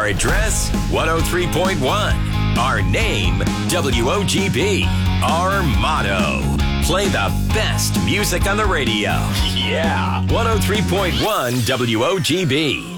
Our address, 103.1. Our name, WOGB. Our motto, play the best music on the radio. Yeah, 103.1 WOGB.